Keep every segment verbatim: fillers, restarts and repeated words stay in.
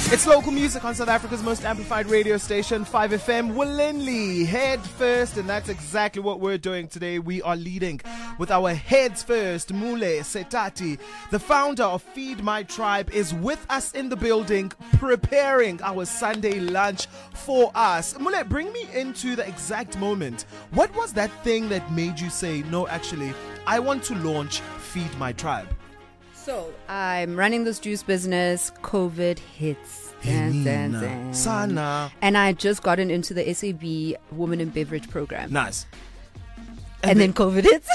It's local music on South Africa's most amplified radio station, five F M. Willingly, head first, and that's exactly what we're doing today. We are leading with our heads first. Mule Setati, the founder of Feed My Tribe, is with us in the building, preparing our Sunday lunch for us. Mule, bring me into the exact moment. What was that thing that made you say, no, actually, I want to launch Feed My Tribe? So, I'm running this juice business. COVID hits. Dun, dun, dun. Sana. And I had just gotten into the S A B Women in Beverage program. Nice. And, and then, then COVID hits.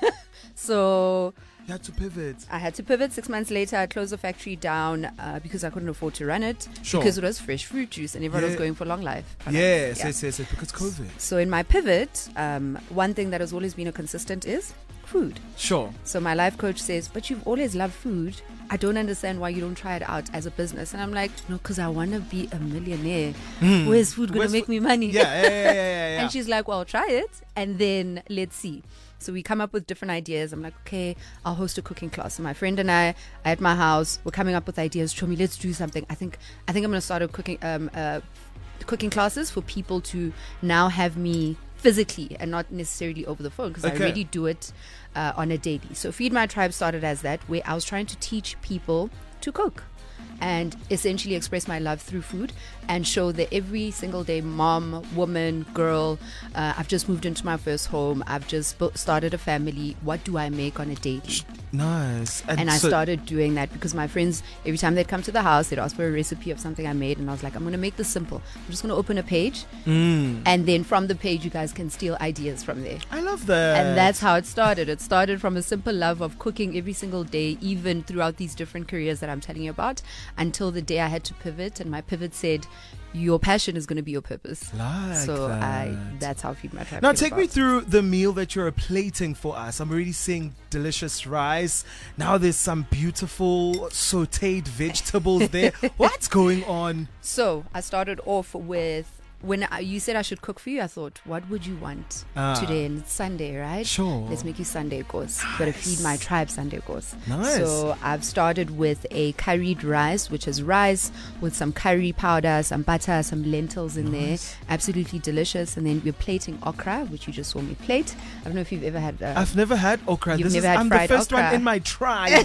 So... You had to pivot. I had to pivot. Six months later, I closed the factory down uh, because I couldn't afford to run it. Sure. Because it was fresh fruit juice and everyone yeah. was going for long life. Yes, yeah. yes, yes, yes, because COVID. So in my pivot, um, one thing that has always been a consistent is food. Sure. So my life coach says, but you've always loved food. I don't understand why you don't try it out as a business. And I'm like, no, because I want to be a millionaire. Mm. Where's food going to make me money? Yeah, yeah, yeah, yeah, yeah, yeah. And she's like, well, try it and then let's see. So we come up with different ideas. I'm like, okay, I'll host a cooking class. So my friend and I are at my house. We're coming up with ideas. Show me, let's do something. I think I think I'm going to start a cooking um uh, cooking classes for people to now have me physically and not necessarily over the phone, because okay. I already do it uh, on a daily. So Feed My Tribe started as that, where I was trying to teach people to cook and essentially express my love through food and show that every single day, mom, woman, girl, uh, I've just moved into my first home, I've just bu- started a family, what do I make on a daily? Nice. And, and I so started doing that because my friends, every time they'd come to the house, they'd ask for a recipe of something I made, and I was like, I'm going to make this simple. I'm just going to open a page, mm. and then from the page you guys can steal ideas from there. I love that. And that's how it started. It started from a simple love of cooking every single day, even throughout these different careers that I'm telling you about, until the day I had to pivot, and my pivot said, your passion is going to be your purpose. Like so that. I that's how Feed My Tribe. Now take about. me through the meal that you're plating for us. I'm already seeing delicious rice. Now there's some beautiful sauteed vegetables there. What's going on? So I started off with, when I, you said I should cook for you, I thought, what would you want ah. today? And it's Sunday, right? Sure. Let's make you Sunday course. Nice. Got to Feed My Tribe Sunday course. Nice. So I've started with a curried rice, which is rice with some curry powder, some butter, some lentils in nice. there. Absolutely delicious. And then we're plating okra, which you just saw me plate. I don't know if you've ever had. Uh, I've never had okra. You've this never is, had I'm fried the first okra. one in my tribe.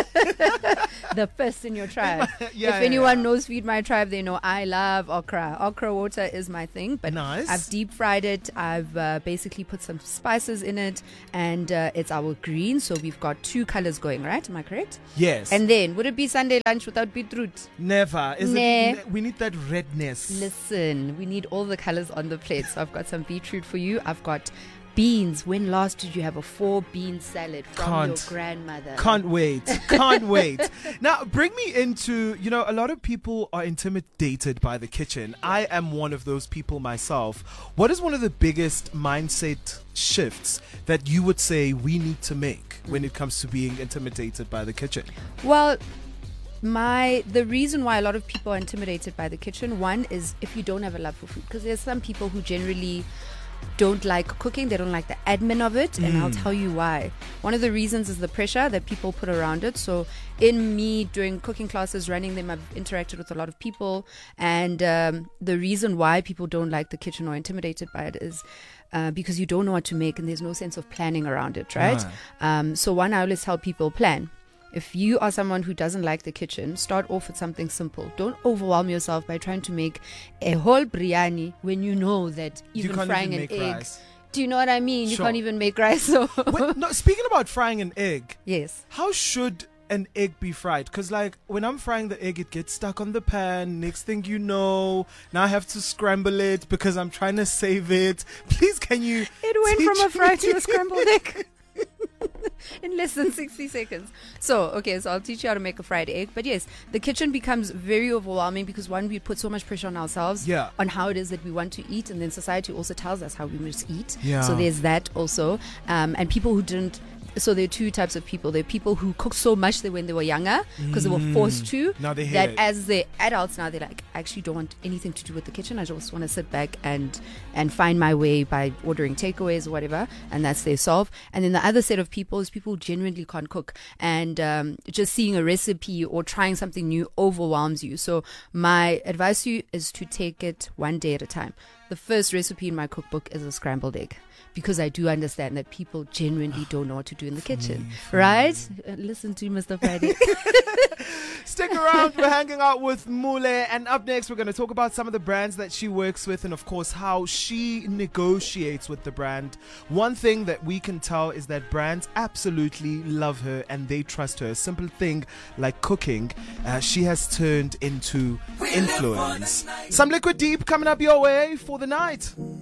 The first in your tribe. yeah, if yeah, anyone yeah. knows Feed My Tribe, they know I love okra. Okra water is my thing. But nice. I've deep fried it. I've uh, basically put some spices in it, and uh, it's our green. So we've got two colors going, right? Am I correct? Yes. And then would it be Sunday lunch without beetroot? Never. Is nah. it? We need that redness. Listen, we need all the colors on the plate. So I've got some beetroot for you. I've got beans. When last did you have a four bean salad from Can't. your grandmother? Can't wait. Can't wait. Now, bring me into, you know, a lot of people are intimidated by the kitchen. I am one of those people myself. What is one of the biggest mindset shifts that you would say we need to make when it comes to being intimidated by the kitchen? Well, My the reason why a lot of people are intimidated by the kitchen, one is if you don't have a love for food, because there's some people who generally don't like cooking, they don't like the admin of it, and mm. I'll tell you why. One of the reasons is the pressure that people put around it. So in me doing cooking classes, running them, I've interacted with a lot of people, and um, the reason why people don't like the kitchen or intimidated by it is uh, because you don't know what to make and there's no sense of planning around it, right? Ah. Um, so one, I always tell people, plan. If you are someone who doesn't like the kitchen, start off with something simple. Don't overwhelm yourself by trying to make a whole biryani when you know that even frying even an egg. Rice. Do you know what I mean? Sure. You can't even make rice. So Wait, no, speaking about frying an egg, yes. How should an egg be fried? Because like when I'm frying the egg, it gets stuck on the pan. Next thing you know, now I have to scramble it because I'm trying to save it. Please, can you? It went from a fry me? to a scrambled egg. In less than sixty seconds. So, okay, so I'll teach you how to make a fried egg. But yes, the kitchen becomes very overwhelming because one, we put so much pressure on ourselves yeah. on how it is that we want to eat, and then society also tells us how we must eat. Yeah. So there's that also. Um, and people who didn't so there are two types of people. There are people who cook so much that when they were younger, because they were forced to, Now they hate that it. as they're adults now, they're like, I actually don't want anything to do with the kitchen. I just want to sit back and and find my way by ordering takeaways or whatever, and that's their solve. And then the other set of people is people who genuinely can't cook, and um, just seeing a recipe or trying something new overwhelms you. So my advice to you is to take it one day at a time. The first recipe in my cookbook is a scrambled egg, because I do understand that people genuinely don't know what to do in the kitchen, right? Uh, Listen to Mister Friday. Stick around. We're hanging out with Mule, and up next we're going to talk about some of the brands that she works with, and of course how she negotiates with the brand. One thing that we can tell is that brands absolutely love her and they trust her. A simple thing like cooking, uh, she has turned into influence. Some Liquid Deep coming up your way for the night.